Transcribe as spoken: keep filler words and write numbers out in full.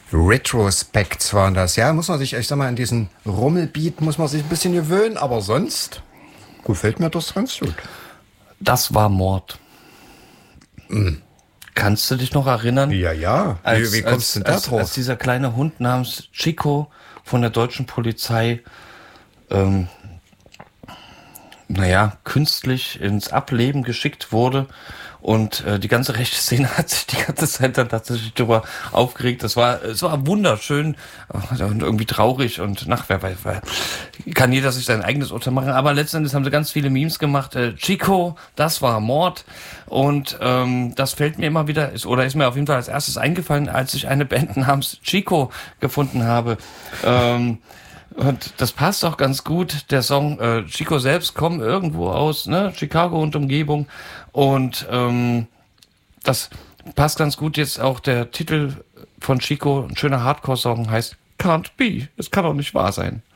Retrospects waren das. Ja, muss man sich, ich sag mal, an diesen Rummelbeat muss man sich ein bisschen gewöhnen, aber sonst gefällt mir das ganz gut. Das war Mord. Mm. Kannst du dich noch erinnern? Ja, ja. Als, wie, wie kommst du denn da als, drauf? als dieser kleine Hund namens Chico von der deutschen Polizei ähm, naja, künstlich ins Ableben geschickt wurde. Und äh, die ganze rechte Szene hat sich die ganze Zeit dann tatsächlich darüber aufgeregt. Das war, es war wunderschön und irgendwie traurig und nach, wer weiß, kann jeder sich sein eigenes Urteil machen. Aber letztendlich haben sie ganz viele Memes gemacht. Äh, Chico, das war Mord. Und ähm, das fällt mir immer wieder, ist, oder ist mir auf jeden Fall als erstes eingefallen, als ich eine Band namens Chico gefunden habe. Ähm, Und das passt auch ganz gut. Der Song äh, Chico selbst kommt irgendwo aus, ne, Chicago und Umgebung. Und ähm, das passt ganz gut. Jetzt auch der Titel von Chico, ein schöner Hardcore-Song, heißt Can't Be. Es kann doch nicht wahr sein.